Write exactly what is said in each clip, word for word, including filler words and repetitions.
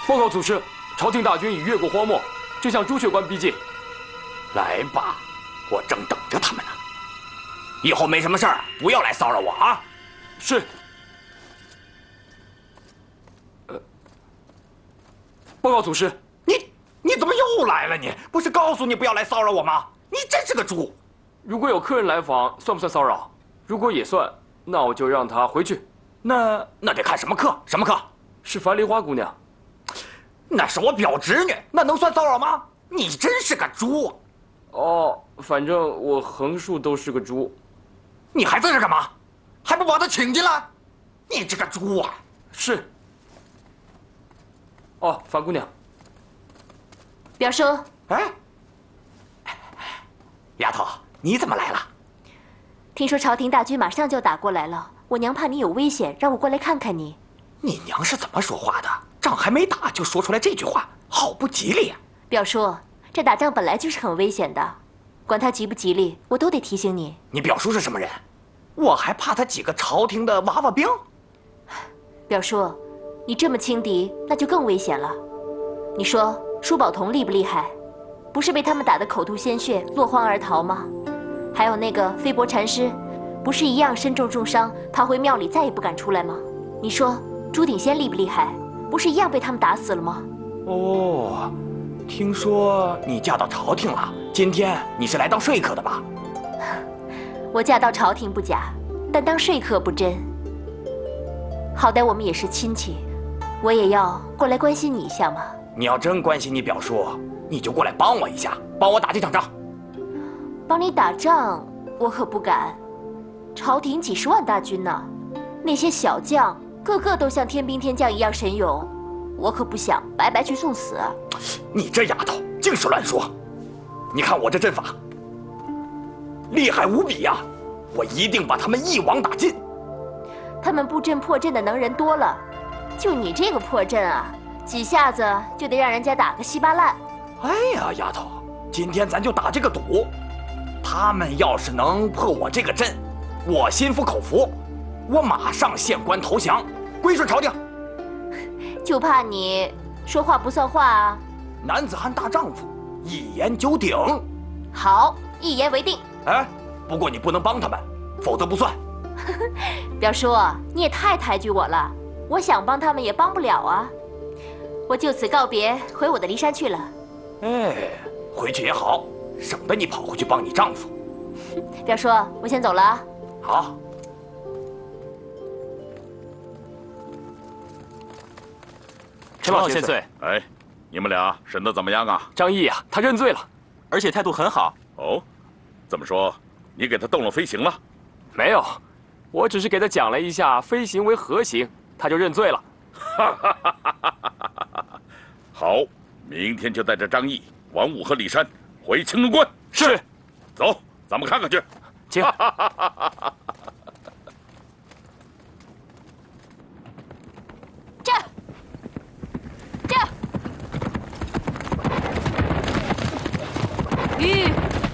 报告祖师，朝廷大军已越过荒漠，正向朱雀关逼近。 来吧，我正等着他们呢。以后没什么事儿，不要来骚扰我啊！ 是。呃，报告祖师， 你你怎么又来了你？不是告诉你不要来骚扰我吗？你真是个猪！ 如果有客人来访，算不算骚扰？如果也算，那我就让他回去。 那那得看什么客，什么客？ 是樊梨花姑娘。 那是我表侄女，那能算骚扰吗？你真是个猪！ 哦，反正我横竖都是个猪。 你还在这干嘛？还不把她请进来？你这个猪啊！ 是。哦，樊姑娘。 表叔。 哎，丫头，你怎么来了？ 听说朝廷大军马上就打过来了，我娘怕你有危险，让我过来看看你。 你娘是怎么说话的？仗还没打就说出来这句话，好不吉利啊！ 表叔，这打仗本来就是很危险的，管他吉不吉利，我都得提醒你。 你表叔是什么人？我还怕他几个朝廷的娃娃兵。 表叔，你这么轻敌，那就更危险了。你说舒宝同厉不厉害？不是被他们打得口吐鲜血，落荒而逃吗？还有那个飞薄禅师，不是一样身中重伤，逃回庙里再也不敢出来吗？你说朱鼎仙厉不厉害？不是一样被他们打死了吗？ 哦，听说你嫁到朝廷了，今天你是来当说客的吧？ 我嫁到朝廷不假，但当说客不真。好歹我们也是亲戚，我也要过来关心你一下嘛。 你要真关心你表叔，你就过来帮我一下，帮我打这场仗。 帮你打仗，我可不敢。朝廷几十万大军呢，那些小将个个都像天兵天将一样神勇，我可不想白白去送死。 你这丫头净是乱说！你看我这阵法，厉害无比呀！我一定把他们一网打尽。 他们布阵破阵的能人多了，就你这个破阵啊，几下子就得让人家打个稀巴烂。 哎呀，丫头，今天咱就打这个赌，他们要是能破我这个阵，我心服口服，我马上献官投降，归顺朝廷。 就怕你说话不算话啊！ 男子汉大丈夫，一言九鼎。 好，一言为定。 哎，不过你不能帮他们，否则不算。 表叔，你也太抬举我了，我想帮他们也帮不了啊。我就此告别，回我的骊山去了。 哎，回去也好，省得你跑回去帮你丈夫。 表叔，我先走了啊。 好。 陈老千岁， 哎，你们俩审得怎么样啊？ 张毅啊，他认罪了， 而且态度很好。 哦，这么说，你给他动了飞行了？ 没有，我只是给他讲了一下飞行为何行，他就认罪了。 好，明天就带着张毅、王武和李山回青龙关。 是。 走，咱们看看去。 请。 站！站！吁！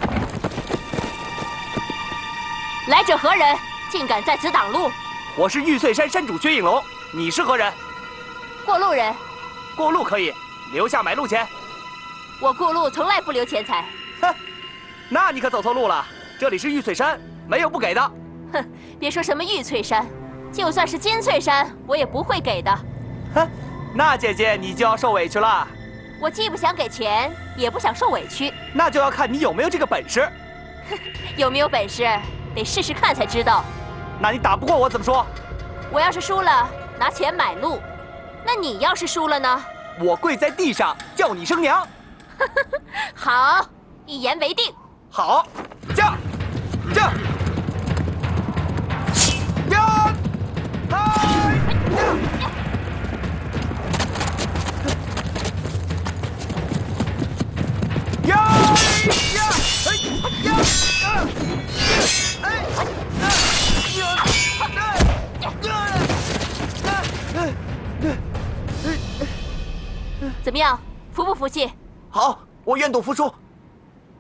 来者何人？竟敢在此挡路！ 我是玉翠山山主薛应龙，你是何人？ 过路人。 过路可以，留下买路钱。 我过路从来不留钱财。 哼，那你可走错路了，这里是玉翠山，没有不给的。 哼，别说什么玉翠山，就算是金翠山，我也不会给的。 哼，那姐姐你就要受委屈了。 我既不想给钱，也不想受委屈。 那就要看你有没有这个本事。 有没有本事，得试试看才知道。 那你打不过我怎么说？ 我要是输了，拿钱买路；那你要是输了呢？ 我跪在地上叫你声娘。 好，一言为定。 好，驾，驾，驾，嗨，驾，呀呀，哎呀呀，哎怎么样，服不服气？ 好，我愿赌服输。